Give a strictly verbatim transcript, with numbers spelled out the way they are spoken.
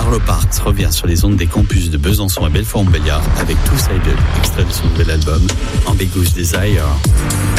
Carlo Parks revient sur les ondes des campus de Besançon et Belfort-Montbéliard avec Two Sided, extrait de son nouvel album Ambiguous Desire.